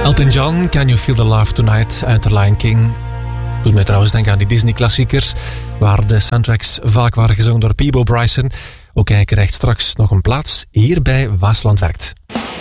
Elton John, Can You Feel the Love Tonight uit The Lion King. Doet mij trouwens denken aan die Disney-klassiekers, waar de soundtracks vaak waren gezongen door Peabo Bryson. Ook hij krijgt straks nog een plaats hier bij Waasland Werkt.